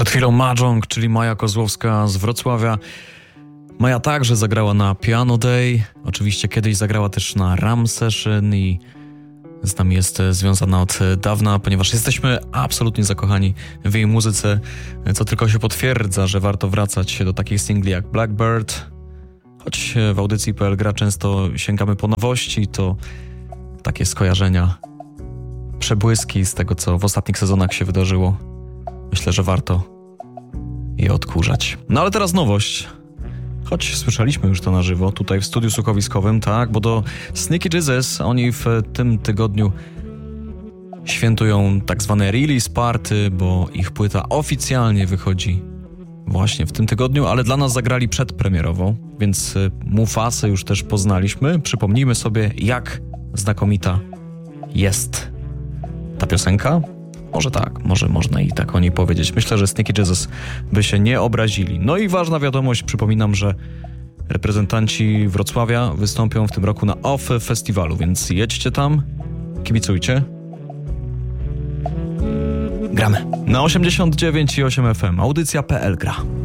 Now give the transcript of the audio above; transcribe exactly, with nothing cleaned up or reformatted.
Przed chwilą Mahjong, czyli Maja Kozłowska z Wrocławia. Maja także zagrała na Piano Day, oczywiście kiedyś zagrała też na Ram Session i z nami jest związana od dawna, ponieważ jesteśmy absolutnie zakochani w jej muzyce, co tylko się potwierdza, że warto wracać do takich singli jak Blackbird. Choć w audycji P L Gra często sięgamy po nowości, to takie skojarzenia, przebłyski z tego, co w ostatnich sezonach się wydarzyło, myślę, że warto je odkurzać. No ale teraz nowość. Choć słyszeliśmy już to na żywo, tutaj w studiu słuchowiskowym, tak, bo do Sneaky Jesus oni w tym tygodniu świętują tak zwane release party, bo ich płyta oficjalnie wychodzi właśnie w tym tygodniu, ale dla nas zagrali przedpremierowo, więc Mufasę już też poznaliśmy. Przypomnijmy sobie, jak znakomita jest ta piosenka. Może tak, może można i tak o niej powiedzieć. Myślę, że Sneaky Jesus by się nie obrazili. No i ważna wiadomość, przypominam, że reprezentanci Wrocławia wystąpią w tym roku na O F F Festiwalu, więc jedźcie tam, kibicujcie. Gramy na osiemdziesiąt dziewięć i osiem F M, audycja P L Gra.